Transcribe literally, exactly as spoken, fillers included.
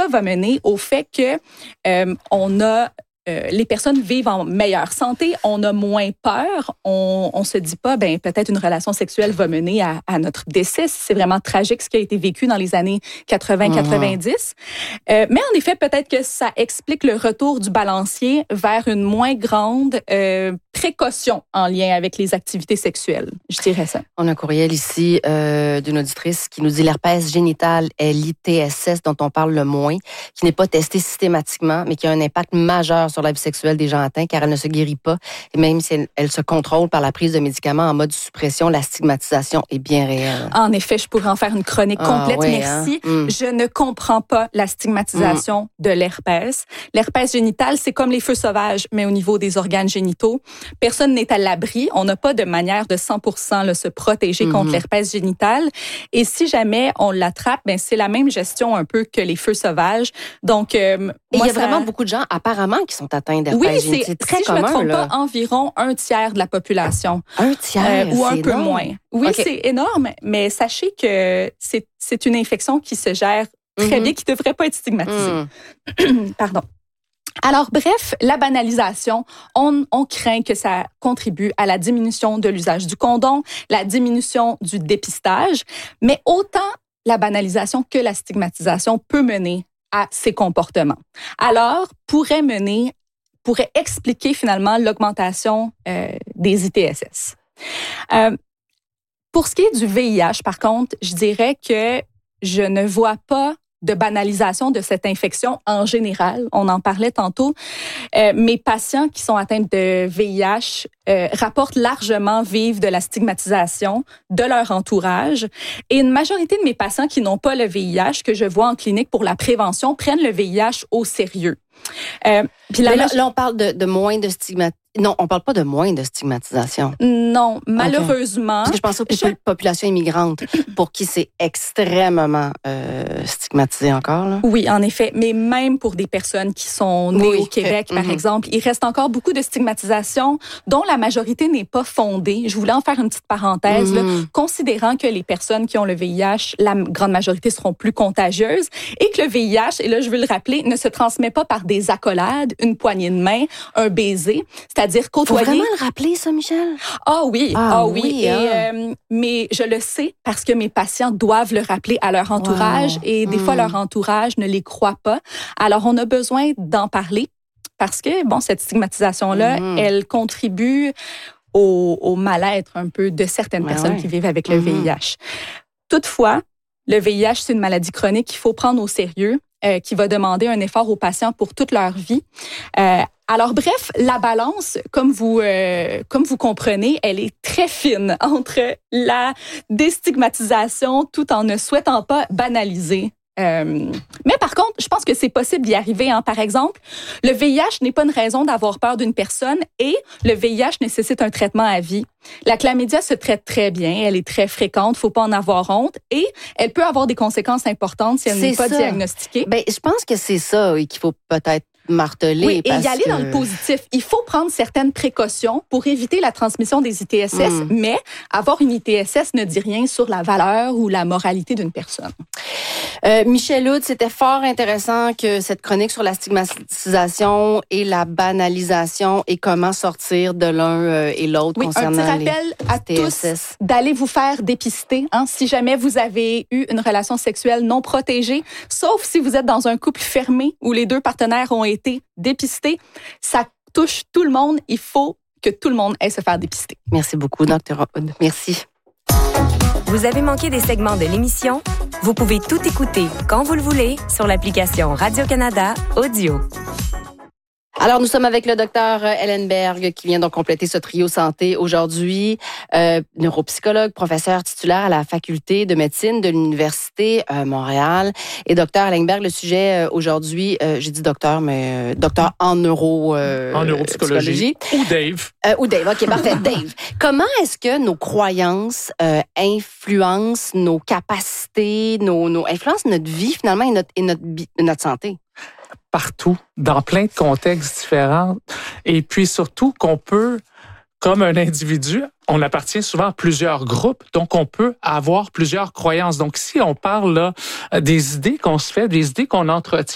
ça va mener au fait que euh, on a Euh, les personnes vivent en meilleure santé, on a moins peur, on, on se dit pas, ben peut-être une relation sexuelle va mener à, à notre décès. C'est vraiment tragique ce qui a été vécu dans les années quatre-vingts quatre-vingt-dix. Mmh. Euh, mais en effet, peut-être que ça explique le retour du balancier vers une moins grande euh, précaution en lien avec les activités sexuelles. Je dirais ça. On a un courriel ici euh, d'une auditrice qui nous dit l'herpès génital est l'I T S S dont on parle le moins, qui n'est pas testé systématiquement, mais qui a un impact majeur sur la vie sexuelle des gens atteints, car elle ne se guérit pas. Et même si elle, elle se contrôle par la prise de médicaments en mode suppression, la stigmatisation est bien réelle. En effet, je pourrais en faire une chronique complète. Ah, oui, merci. Hein? Mm. Je ne comprends pas la stigmatisation mm. de l'herpès. L'herpès génital, c'est comme les feux sauvages, mais au niveau des organes génitaux. Personne n'est à l'abri. On n'a pas de manière de cent pour cent là, se protéger mm-hmm. contre l'herpès génital. Et si jamais on l'attrape, ben c'est la même gestion un peu que les feux sauvages. Donc, euh, il y a ça... vraiment beaucoup de gens, apparemment, qui sont atteints d'herpès oui, génital. C'est très si commun. Je me trompe là. pas, environ un tiers de la population. Un tiers, euh, ou un c'est peu énorme. moins. Oui, okay. c'est énorme, mais sachez que c'est c'est une infection qui se gère très mm-hmm. bien, qui devrait pas être stigmatisée. Mm. Pardon. Alors, bref, la banalisation, on, on craint que ça contribue à la diminution de l'usage du condom, la diminution du dépistage, mais autant la banalisation que la stigmatisation peut mener à ces comportements. Alors, pourrait mener, pourrait expliquer finalement l'augmentation euh, des I T S S. Euh, pour ce qui est du V I H, par contre, je dirais que je ne vois pas de banalisation de cette infection en général. On en parlait tantôt. Euh, mes patients qui sont atteints de V I H euh, rapportent largement vivre de la stigmatisation de leur entourage. Et une majorité de mes patients qui n'ont pas le V I H, que je vois en clinique pour la prévention, prennent le V I H au sérieux. Euh, puis là, là, là, on parle de, de moins de stigmatisation. Non, on parle pas de moins de stigmatisation. Non, malheureusement. Okay. Parce que je pense aux je... populations immigrantes pour qui c'est extrêmement euh, stigmatisé encore. Là. Oui, en effet. Mais même pour des personnes qui sont nées oui, au Québec, par mm-hmm. exemple, il reste encore beaucoup de stigmatisation dont la majorité n'est pas fondée. Je voulais en faire une petite parenthèse, mm-hmm. là, considérant que les personnes qui ont le V I H, la grande majorité seront plus contagieuses et que le V I H, et là, je veux le rappeler, ne se transmet pas par des accolades, une poignée de main, un baiser. C'est C'est-à-dire côtoyer. Faut vraiment le rappeler, ça, Michel? Ah oui, ah, ah oui. oui et, hein. euh, mais je le sais parce que mes patients doivent le rappeler à leur entourage wow. et des mmh. fois, leur entourage ne les croit pas. Alors, on a besoin d'en parler parce que, bon, cette stigmatisation-là, mmh. elle contribue au, au mal-être un peu de certaines ben personnes ouais. qui vivent avec le mmh. V I H. Toutefois, le V I H, c'est une maladie chronique qu'il faut prendre au sérieux, euh, qui va demander un effort aux patients pour toute leur vie. Euh, Alors bref, la balance, comme vous euh, comme vous comprenez, elle est très fine entre la déstigmatisation tout en ne souhaitant pas banaliser. Euh, mais par contre, je pense que c'est possible d'y arriver. Hein. Par exemple, le V I H n'est pas une raison d'avoir peur d'une personne et le V I H nécessite un traitement à vie. La chlamydia se traite très bien, elle est très fréquente, faut pas en avoir honte et elle peut avoir des conséquences importantes si elle n'est pas ça. diagnostiquée. Ben, je pense que c'est ça oui, qu'il faut peut-être marteler. Oui, et parce y aller que... dans le positif. Il faut prendre certaines précautions pour éviter la transmission des I T S S, mm. mais avoir une I T S S ne dit rien sur la valeur ou la moralité d'une personne. Euh, Michel Hood, c'était fort intéressant que cette chronique sur la stigmatisation et la banalisation et comment sortir de l'un euh, et l'autre oui, concernant un petit rappel les à I T S S. Tous d'aller vous faire dépister hein, si jamais vous avez eu une relation sexuelle non protégée, sauf si vous êtes dans un couple fermé où les deux partenaires ont été dépistés. Ça touche tout le monde. Il faut que tout le monde aille se faire dépister. Merci beaucoup, docteur Hood. Merci. Vous avez manqué des segments de l'émission? Vous pouvez tout écouter quand vous le voulez sur l'application Radio-Canada Audio. Alors, nous sommes avec le docteur Ellenberg qui vient donc compléter ce trio santé aujourd'hui. Euh, neuropsychologue, professeur titulaire à la faculté de médecine de l'Université euh, Montréal. Et docteur Ellenberg, le sujet euh, aujourd'hui, euh, j'ai dit docteur, mais euh, docteur en neuro... Euh, en neuropsychologie. Ou Dave. Euh, ou Dave, OK, parfait. Dave, comment est-ce que nos croyances euh, influencent nos capacités, nos, nos influencent notre vie finalement et notre, et notre, notre santé? Partout, dans plein de contextes différents. Et puis surtout qu'on peut, comme un individu, on appartient souvent à plusieurs groupes, donc on peut avoir plusieurs croyances. Donc si on parle là, des idées qu'on se fait, des idées qu'on entretient,